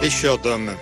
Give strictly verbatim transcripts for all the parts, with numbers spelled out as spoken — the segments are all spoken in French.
Pêcheur d'hommes.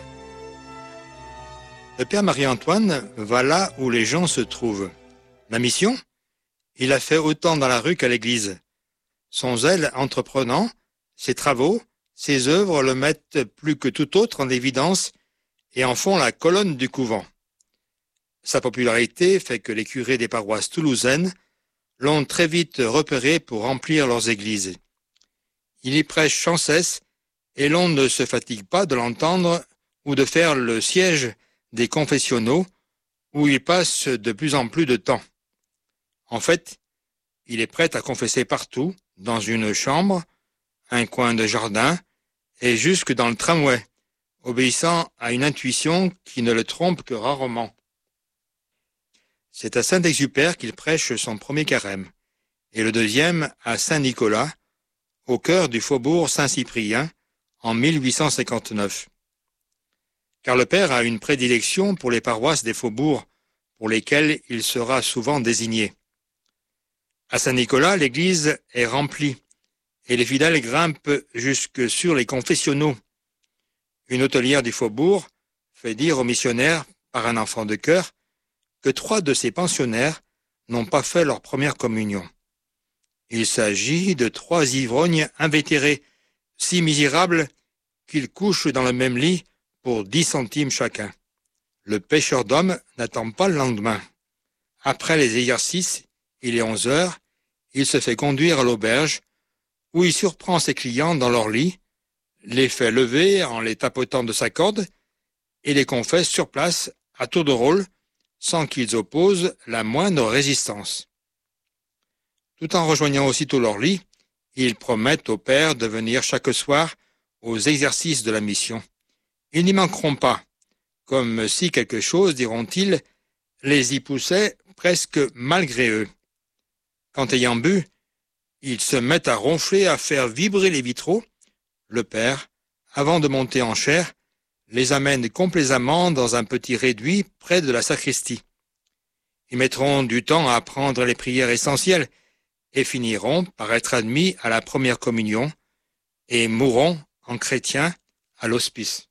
Le père Marie-Antoine va là où les gens se trouvent. La mission? Il a fait autant dans la rue qu'à l'église. Son zèle entreprenant, ses travaux, ses œuvres le mettent plus que tout autre en évidence et en font la colonne du couvent. Sa popularité fait que les curés des paroisses toulousaines l'ont très vite repéré pour remplir leurs églises. Il y prêche sans cesse et l'on ne se fatigue pas de l'entendre ou de faire le siège des confessionnaux où il passe de plus en plus de temps. En fait, il est prêt à confesser partout, dans une chambre, un coin de jardin et jusque dans le tramway, obéissant à une intuition qui ne le trompe que rarement. C'est à Saint-Exupère qu'il prêche son premier carême, et le deuxième à Saint-Nicolas, au cœur du faubourg Saint-Cyprien, en mille huit cent cinquante-neuf. Car le père a une prédilection pour les paroisses des faubourgs, pour lesquelles il sera souvent désigné. À Saint-Nicolas, l'église est remplie, et les fidèles grimpent jusque sur les confessionnaux. Une hôtelière du faubourg fait dire aux missionnaires, par un enfant de chœur, que trois de ses pensionnaires n'ont pas fait leur première communion. Il s'agit de trois ivrognes invétérés, si misérables qu'ils couchent dans le même lit pour dix centimes chacun. Le pêcheur d'hommes n'attend pas le lendemain. Après les exercices, il est onze heures, il se fait conduire à l'auberge, où il surprend ses clients dans leur lit, les fait lever en les tapotant de sa corde, et les confesse sur place, à tour de rôle, sans qu'ils opposent la moindre résistance. Tout en rejoignant aussitôt leur lit, ils promettent au père de venir chaque soir aux exercices de la mission. Ils n'y manqueront pas, comme si quelque chose, diront-ils, les y poussait presque malgré eux. Quand ayant bu, ils se mettent à ronfler, à faire vibrer les vitraux. Le père, avant de monter en chaire, les amène complaisamment dans un petit réduit près de la sacristie. Ils mettront du temps à apprendre les prières essentielles et finiront par être admis à la première communion et mourront en chrétiens à l'hospice.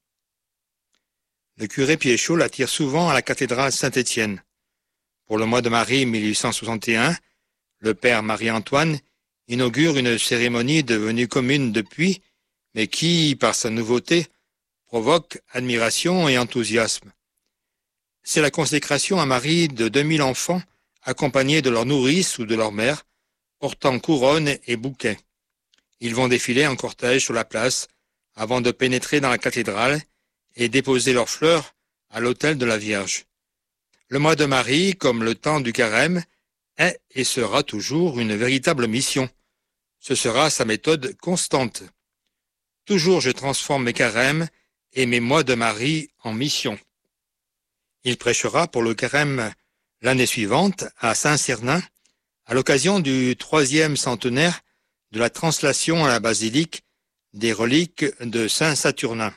Le curé Piéchaud l'attire souvent à la cathédrale Saint-Étienne. Pour le mois de Marie mille huit cent soixante et un, le père Marie-Antoine inaugure une cérémonie devenue commune depuis, mais qui, par sa nouveauté, provoque admiration et enthousiasme. C'est la consécration à Marie de deux mille enfants, accompagnés de leur nourrice ou de leur mère, portant couronne et bouquet. Ils vont défiler en cortège sur la place, avant de pénétrer dans la cathédrale et déposer leurs fleurs à l'autel de la Vierge. Le mois de Marie, comme le temps du carême, est et sera toujours une véritable mission. Ce sera sa méthode constante. Toujours je transforme mes carèmes et mes mois de Marie en mission. Il prêchera pour le carême l'année suivante à Saint-Cernin, à l'occasion du troisième centenaire de la translation à la basilique des reliques de Saint-Saturnin.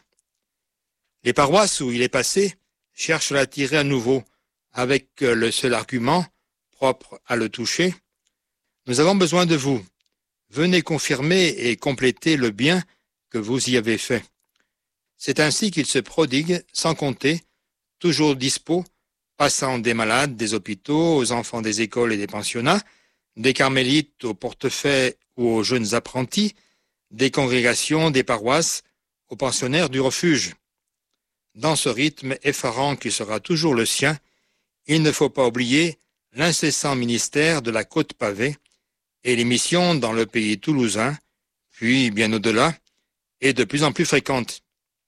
Les paroisses où il est passé cherchent à l'attirer à nouveau, avec le seul argument, propre à le toucher, « Nous avons besoin de vous. Venez confirmer et compléter le bien que vous y avez fait. » C'est ainsi qu'il se prodigue, sans compter, toujours dispos, passant des malades des hôpitaux aux enfants des écoles et des pensionnats, des carmélites au portefaix ou aux jeunes apprentis, des congrégations, des paroisses, aux pensionnaires du refuge. Dans ce rythme effarant qui sera toujours le sien, il ne faut pas oublier l'incessant ministère de la Côte Pavée et les missions dans le pays toulousain, puis bien au-delà, et de plus en plus fréquentes.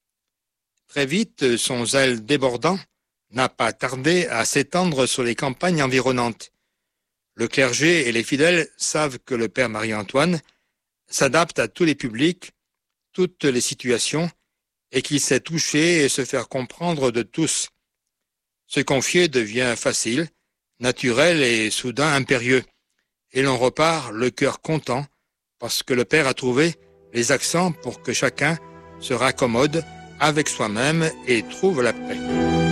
Très vite, son zèle débordant n'a pas tardé à s'étendre sur les campagnes environnantes. Le clergé et les fidèles savent que le père Marie-Antoine s'adapte à tous les publics, toutes les situations, et qu'il sait toucher et se faire comprendre de tous. Se confier devient facile, naturel et soudain impérieux, et l'on repart le cœur content, parce que le père a trouvé les accents pour que chacun se raccommode avec soi-même et trouve la paix.